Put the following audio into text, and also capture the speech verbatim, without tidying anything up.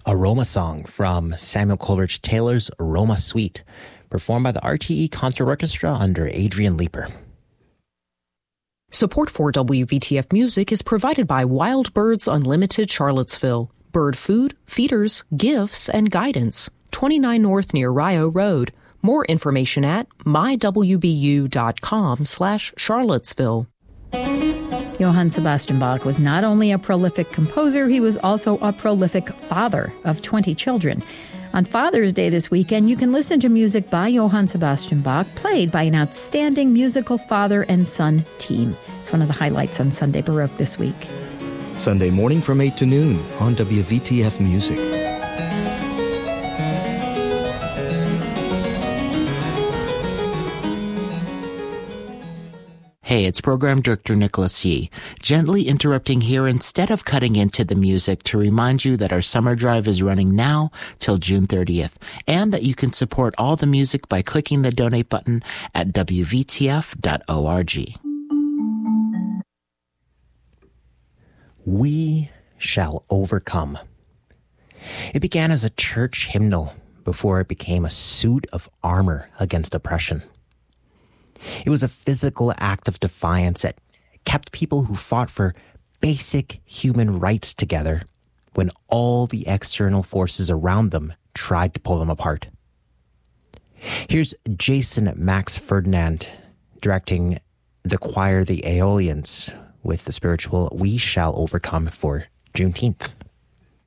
Aroma Song from Samuel Coleridge Taylor's Aroma Suite, performed by the R T E Concert Orchestra under Adrian Leeper. Support for W V T F Music is provided by Wild Birds Unlimited Charlottesville. Bird food, feeders, gifts, and guidance. twenty-nine North near Rio Road. More information at mywbu.com slash Charlottesville. Johann Sebastian Bach was not only a prolific composer, he was also a prolific father of twenty children. On Father's Day this weekend, you can listen to music by Johann Sebastian Bach, played by an outstanding musical father and son team. It's one of the highlights on Sunday Baroque this week. Sunday morning from eight to noon on W V T F Music. Hey, it's Program Director Nicholas Yee, gently interrupting here instead of cutting into the music to remind you that our summer drive is running now till June thirtieth, and that you can support all the music by clicking the donate button at w v t f dot org. We Shall Overcome. It began as a church hymnal before it became a suit of armor against oppression. It was a physical act of defiance that kept people who fought for basic human rights together when all the external forces around them tried to pull them apart. Here's Jason Max Ferdinand directing the choir The Aeolians with the spiritual We Shall Overcome for Juneteenth.